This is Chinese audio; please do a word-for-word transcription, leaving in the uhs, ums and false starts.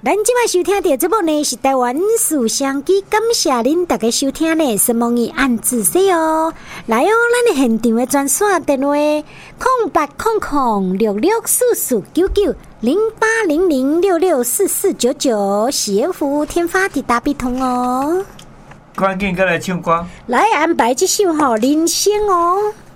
咱今晚收听的节目呢是台湾思想机，感谢恁大家收听呢，希望伊按仔细哦。来哦，咱的现场的专线电话：空八空空六六四四九九零八零零六六四四九九，喜宴服务天发的大笔通哦。 赶紧过来唱歌， 来安排这首吼人生哦。